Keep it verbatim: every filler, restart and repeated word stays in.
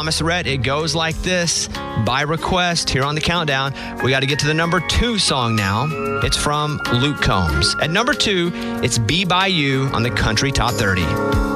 Thomas Rhett. It goes like this, by request, here on the countdown. We got to get to the number two song now. It's from Luke Combs. At number two, it's Be By You on the Country Top thirty.